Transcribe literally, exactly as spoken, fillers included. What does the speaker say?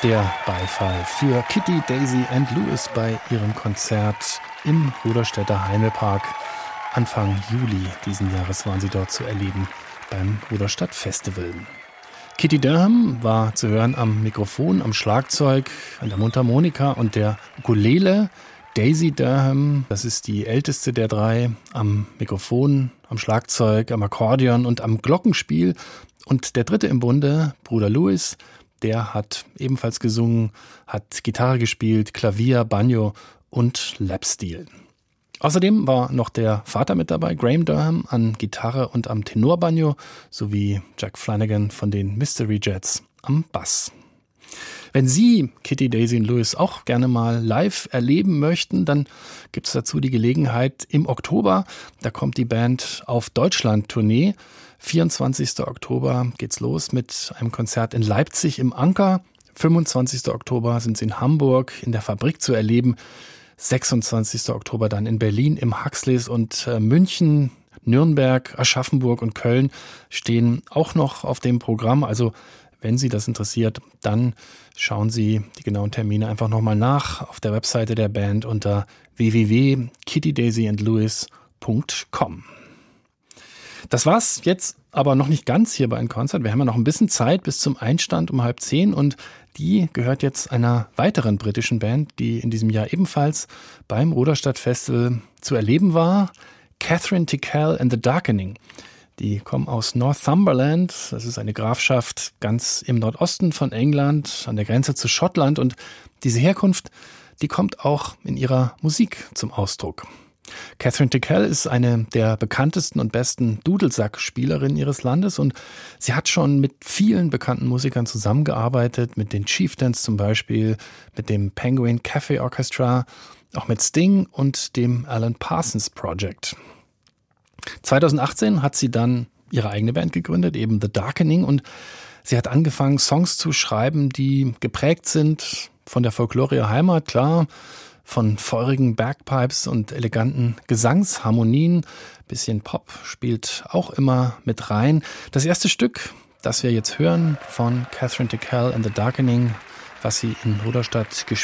der Beifall für Kitty, Daisy and Louis bei ihrem Konzert im Ruderstädter Heimelpark. Anfang Juli diesen Jahres waren sie dort zu erleben beim Ruderstadt Festival. Kitty Durham war zu hören am Mikrofon, am Schlagzeug, an der Mundharmonika und der Ukulele. Daisy Durham, das ist die älteste der drei, am Mikrofon, am Schlagzeug, am Akkordeon und am Glockenspiel. Und der dritte im Bunde, Bruder Louis, der hat ebenfalls gesungen, hat Gitarre gespielt, Klavier, Banjo und Lapsteel. Außerdem war noch der Vater mit dabei, Graham Durham, an Gitarre und am Tenorbanjo, sowie Jack Flanagan von den Mystery Jets am Bass. Wenn Sie Kitty, Daisy und Louis auch gerne mal live erleben möchten, dann gibt es dazu die Gelegenheit im Oktober. Da kommt die Band auf Deutschland-Tournee. vierundzwanzigsten Oktober geht's los mit einem Konzert in Leipzig im Anker. fünfundzwanzigsten Oktober sind sie in Hamburg in der Fabrik zu erleben. sechsundzwanzigsten Oktober dann in Berlin im Huxleys und äh, München, Nürnberg, Aschaffenburg und Köln stehen auch noch auf dem Programm. Also wenn Sie das interessiert, dann schauen Sie die genauen Termine einfach nochmal nach auf der Webseite der Band unter w w w punkt kitty daisy and louis punkt com. Das war's jetzt aber noch nicht ganz hier bei einem Konzert. Wir haben ja noch ein bisschen Zeit bis zum Einstand um halb zehn und die gehört jetzt einer weiteren britischen Band, die in diesem Jahr ebenfalls beim Ruderstadt Festival zu erleben war. Catherine Tickell and the Darkening. Die kommen aus Northumberland. Das ist eine Grafschaft ganz im Nordosten von England, an der Grenze zu Schottland. Und diese Herkunft, die kommt auch in ihrer Musik zum Ausdruck. Catherine Tickell ist eine der bekanntesten und besten Dudelsack-Spielerinnen ihres Landes und sie hat schon mit vielen bekannten Musikern zusammengearbeitet, mit den Chieftains zum Beispiel, mit dem Penguin Cafe Orchestra, auch mit Sting und dem Alan Parsons Project. zweitausendachtzehn hat sie dann ihre eigene Band gegründet, eben The Darkening, und sie hat angefangen, Songs zu schreiben, die geprägt sind von der Folklore ihrer Heimat, klar, von feurigen Bagpipes und eleganten Gesangsharmonien. Bisschen Pop spielt auch immer mit rein. Das erste Stück, das wir jetzt hören von Catherine Tickell and the Darkening, was sie in Ruderstadt gespielt